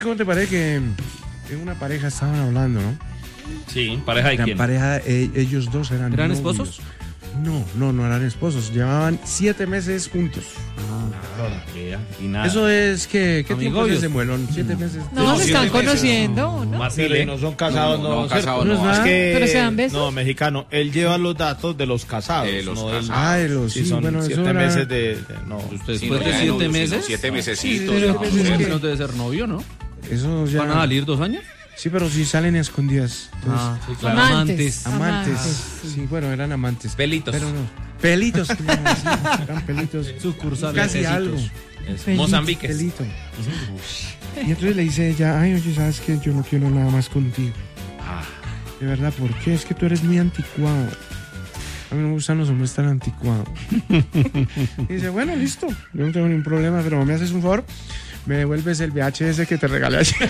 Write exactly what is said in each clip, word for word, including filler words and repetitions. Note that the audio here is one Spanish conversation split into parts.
¿Cómo te parece que en una pareja estaban hablando, no? Sí, ¿pareja de La quién? pareja, eh, ellos dos eran ¿Eran novios. esposos? No, no, no eran esposos. Llevaban siete meses juntos. Vea, y nada. Eso es que... ¿Qué tiempo Amigobios. es ese muelón? Siete meses. No, se están siete meses. conociendo, ¿no? Más Pero Chile. y no son casados, No, no. no, casados no. no. No es Es que, ¿Pero se dan besos? No, mexicano. Él lleva los datos de los casados. De los no del- casados. Ah, de los... Sí, Sí, son bueno, eso siete era... meses de, de- no. Usted Sí, después no, de ya siete no, sí, meses. no, Siete mesecitos. pero- no, pero es hombre. que- No debe ser novio, ¿no? Eso ya... ¿Van a salir dos años? Sí, pero si salen escondidas. Entonces, Ah, sí, claro. Amantes. Amantes. Amantes. Sí, bueno, eran amantes. Pelitos. Pero no. Pelitos. que no, sí, eran pelitos. Sucursales. Casi Pelitos. algo. Es Feliz. Mozambique. Pelito. Y entonces le dice ella, ay, oye, ¿sabes qué? Yo no quiero nada más contigo. De verdad, ¿por qué? Es que tú eres muy anticuado. A mí no me gustan los hombres tan anticuados. Y dice, bueno, listo. Yo no tengo ningún problema, pero me haces un favor. Me devuelves el V H S que te regalé ayer.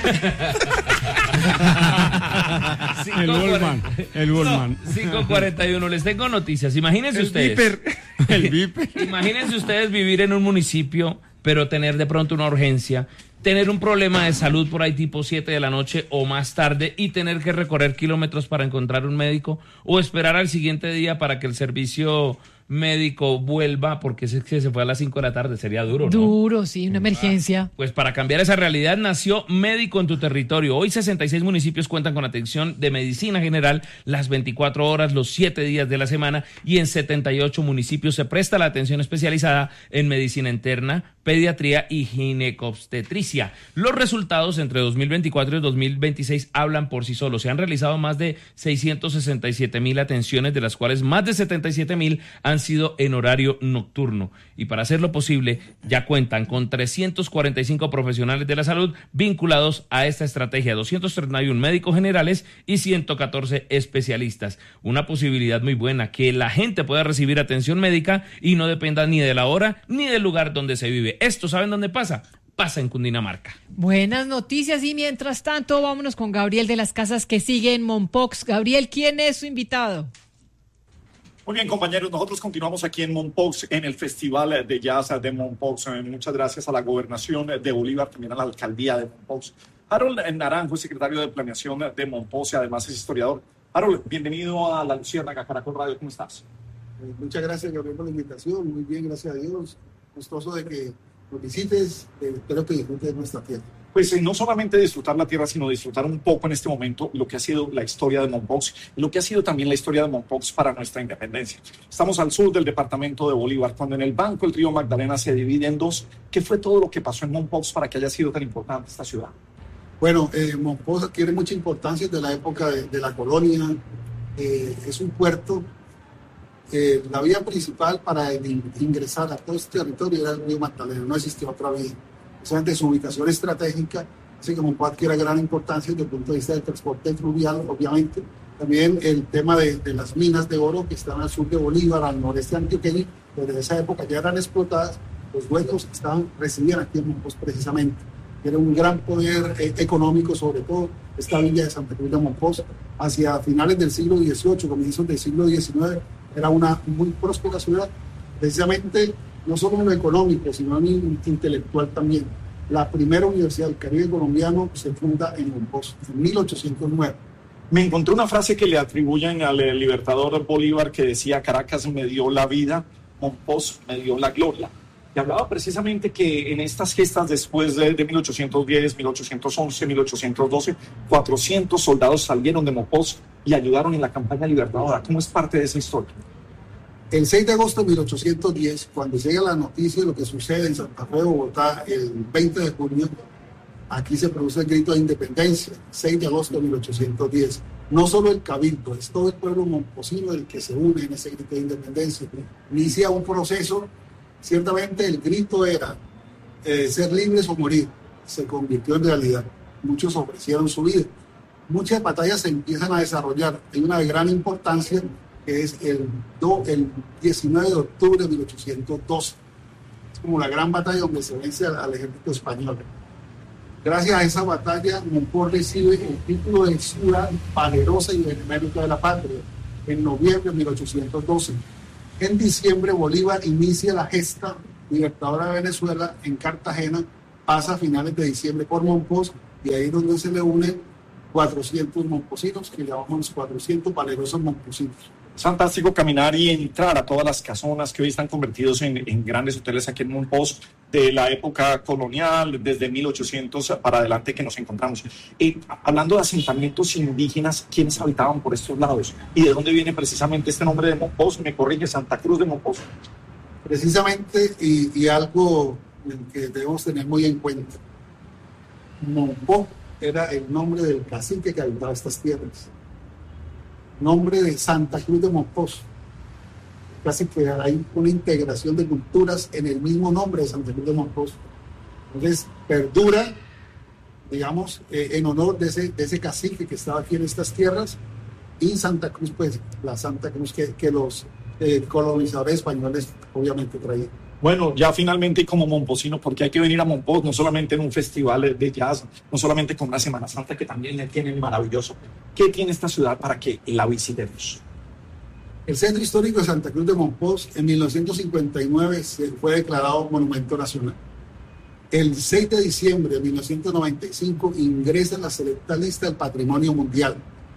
El Wallman, el Wallman. cinco cuarenta y uno. Les tengo noticias. Imagínense El ustedes. viper. El Viper. Imagínense ustedes vivir en un municipio, pero tener de pronto una urgencia, tener un problema de salud por ahí tipo siete de la noche o más tarde y tener que recorrer kilómetros para encontrar un médico o esperar al siguiente día para que el servicio médico vuelva porque es que se fue a las cinco de la tarde, sería duro, ¿no? Duro, sí, una emergencia. Pues para cambiar esa realidad nació Médico en tu Territorio. Hoy sesenta y seis municipios cuentan con atención de medicina general las veinticuatro horas, los siete días de la semana y en setenta y ocho municipios se presta la atención especializada en medicina interna, pediatría y ginecobstetricia. Los resultados entre dos mil veinticuatro y dos mil veintiséis hablan por sí solos. Se han realizado más de seiscientos sesenta y siete mil atenciones, de las cuales más de setenta y siete mil han sido en horario nocturno. Y para hacerlo posible, ya cuentan con trescientos cuarenta y cinco profesionales de la salud vinculados a esta estrategia, doscientos treinta y uno médicos generales y ciento catorce especialistas. Una posibilidad muy buena, que la gente pueda recibir atención médica y no dependa ni de la hora ni del lugar donde se vive. ¿Esto saben dónde pasa? Pasa en Cundinamarca. Buenas noticias y mientras tanto vámonos con Gabriel de las Casas que sigue en Mompox. Gabriel, ¿quién es su invitado? Muy bien, compañeros, nosotros continuamos aquí en Mompox, en el Festival de Jazz de Mompox. Eh, Muchas gracias a la Gobernación de Bolívar, también a la Alcaldía de Mompox. Harold Naranjo es secretario de Planeación de Mompox y además es historiador. Harold, bienvenido a La Luciérnaga, Caracol Radio, ¿cómo estás? Eh, Muchas gracias, Gabriel, por la invitación. Muy bien, gracias a Dios. Gustoso de que nos visites. Eh, espero que disfrutes nuestra tierra. Pues eh, no solamente disfrutar la tierra, sino disfrutar un poco en este momento lo que ha sido la historia de Mompox y lo que ha sido también la historia de Mompox para nuestra independencia. Estamos al sur del departamento de Bolívar, cuando en el banco el río Magdalena se divide en dos. ¿Qué fue todo lo que pasó en Mompox para que haya sido tan importante esta ciudad? Bueno, eh, Mompox adquiere mucha importancia desde la época de, de la colonia. Eh, es un puerto. Eh, la vía principal para in- ingresar a todo este territorio era el río Magdalena, no existía otra vía. Precisamente su ubicación estratégica hace que Mompox adquiera gran importancia desde el punto de vista del transporte fluvial, obviamente. También el tema de, de las minas de oro que están al sur de Bolívar, al noreste antioqueño, desde esa época ya eran explotadas, los huecos estaban, residían aquí en Mompox precisamente. Era un gran poder eh, económico, sobre todo esta villa de Santa Cruz de Mompox. Hacia finales del siglo dieciocho, comienzos del siglo diecinueve, era una muy próspera ciudad, precisamente no solo en lo económico, sino en lo intelectual también. La primera universidad del Caribe colombiano se funda en Mompox en mil ochocientos nueve. Me encontré una frase que le atribuyen al eh, libertador Bolívar que decía: Caracas me dio la vida, Mompox me dio la gloria. Y hablaba precisamente que en estas gestas después de, de mil ochocientos diez, mil ochocientos once, mil ochocientos doce, cuatrocientos soldados salieron de Mompox y ayudaron en la campaña libertadora. ¿Cómo es parte de esa historia? El seis de agosto de mil ochocientos diez, cuando llega la noticia de lo que sucede en Santa Fe, Bogotá, el veinte de junio, aquí se produce el grito de independencia, seis de agosto de mil ochocientos diez. No solo el cabildo, es todo el pueblo momposino el que se une en ese grito de independencia. Inicia un proceso, ciertamente el grito era eh, ser libres o morir, se convirtió en realidad. Muchos ofrecieron su vida. Muchas batallas se empiezan a desarrollar. Hay una de gran importancia que es el, do, el diecinueve de octubre de mil ochocientos doce. Es como la gran batalla donde se vence al, al ejército español. Gracias a esa batalla, Mompox recibe el título de ciudad valerosa y benemérita de la patria en noviembre de mil ochocientos doce. En diciembre, Bolívar inicia la gesta libertadora de Venezuela en Cartagena, pasa a finales de diciembre por Mompox y ahí es donde se le unen cuatrocientos momposinos, que llamamos los cuatrocientos valerosos momposinos. Es fantástico caminar y entrar a todas las casonas que hoy están convertidos en, en grandes hoteles aquí en Mompox de la época colonial, desde mil ochocientos para adelante que nos encontramos. Eh, hablando de asentamientos indígenas, ¿quiénes habitaban por estos lados? ¿Y de dónde viene precisamente este nombre de Mompox? Me corrige, Santa Cruz de Mompox. Precisamente, y, y algo que debemos tener muy en cuenta, Mompox era el nombre del cacique que habitaba estas tierras. Nombre de Santa Cruz de Mompox. Casi que hay una integración de culturas en el mismo nombre de Santa Cruz de Mompox. Entonces, perdura, digamos, eh, en honor de ese, de ese cacique que estaba aquí en estas tierras, y Santa Cruz, pues, la Santa Cruz que, que los eh, colonizadores españoles obviamente traían. Bueno, ya finalmente como momposino, porque hay que venir a Mompox no solamente en un festival de jazz, no solamente con una Semana Santa que también le tienen maravilloso. ¿Qué tiene esta ciudad para que la visitemos? El Centro Histórico de Santa Cruz de Mompox en mil novecientos cincuenta y nueve se fue declarado Monumento Nacional. El seis de diciembre de mil novecientos noventa y cinco ingresa en la selecta lista del Patrimonio Mundial.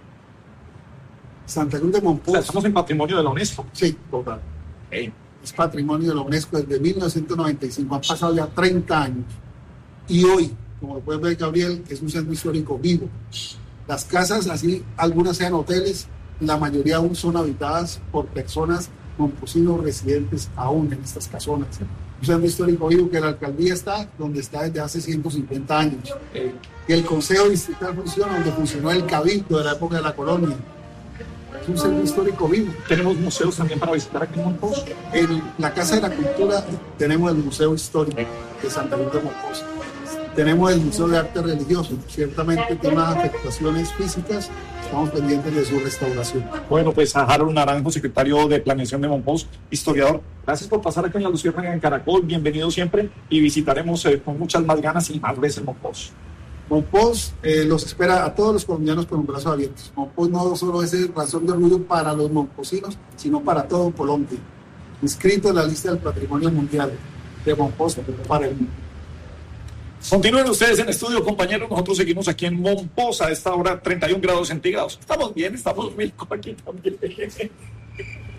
Santa Cruz de Mompox... O sea, estamos en patrimonio de la UNESCO. Sí, total. Hey. Es patrimonio de la UNESCO desde mil novecientos noventa y cinco, han pasado ya treinta años. Y hoy, como pueden ver, Gabriel, es un centro histórico vivo. Las casas, así algunas sean hoteles, la mayoría aún son habitadas por personas momposinos residentes aún en estas casonas. Un centro histórico vivo que la alcaldía está donde está desde hace ciento cincuenta años. Y el Consejo Distrital funciona donde funcionó el Cabildo de la época de la colonia. Es un centro histórico vivo. Tenemos museos también para visitar aquí en Mompox. En la Casa de la Cultura tenemos el Museo Histórico de Santa Cruz de Mompox. Tenemos el Museo de Arte Religioso. Ciertamente tiene unas afectaciones físicas. Estamos pendientes de su restauración. Bueno, pues a Harold Naranjo, secretario de Planeación de Mompox, historiador. Gracias por pasar aquí en la Luciérnaga en Caracol. Bienvenido siempre y visitaremos eh, con muchas más ganas y más veces Mompox. Mompox eh, los espera a todos los colombianos con los brazos abiertos. Mompox no solo es razón de orgullo para los momposinos, sino para todo Colombia. Inscrito en la lista del Patrimonio Mundial de Mompox para el mundo. Continúen ustedes en estudio, compañeros. Nosotros seguimos aquí en Mompox a esta hora, treinta y un grados centígrados. Estamos bien, estamos bien aquí también.